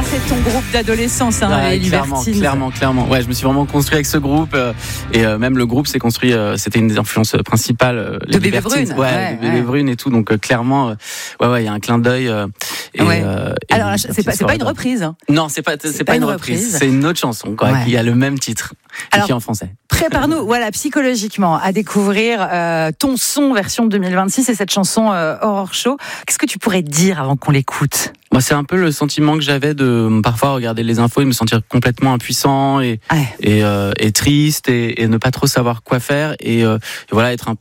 c'est ton groupe d'adolescence, les Libertines. Clairement. Ouais, je me suis vraiment construit avec ce groupe et même le groupe s'est construit. C'était une des influences principales. De Bébé Brune. Ouais, Bébé Brune et tout. Donc clairement, il y a un clin d'œil. Alors, c'est pas une reprise. Non, c'est pas une reprise. C'est une autre chanson qui a le même titre, qui est en français. Prépare-nous, psychologiquement, à découvrir ton son version 2026 et cette chanson Horror Show. Qu'est-ce que tu pourrais dire avant qu'on l'écoute ? Moi, c'est un peu le sentiment que j'avais de parfois regarder les infos et me sentir complètement impuissant et triste et ne pas trop savoir quoi faire et voilà, être un